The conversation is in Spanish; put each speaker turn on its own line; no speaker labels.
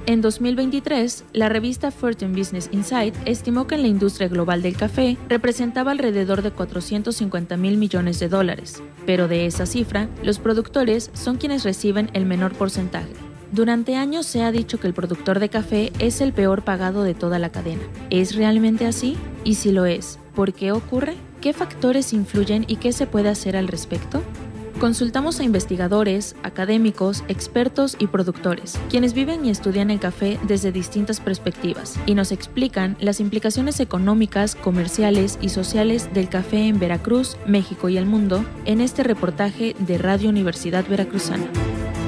En 2023, la revista Fortune Business Insight estimó que en la industria global del café representaba alrededor de $450 mil millones, pero de esa cifra, los productores son quienes reciben el menor porcentaje. Durante años se ha dicho que el productor de café es el peor pagado de toda la cadena. ¿Es realmente así? Y si lo es, ¿por qué ocurre? ¿Qué factores influyen y qué se puede hacer al respecto? Consultamos a investigadores, académicos, expertos y productores, quienes viven y estudian el café desde distintas perspectivas, y nos explican las implicaciones económicas, comerciales y sociales del café en Veracruz, México y el mundo, en este reportaje de Radio Universidad Veracruzana.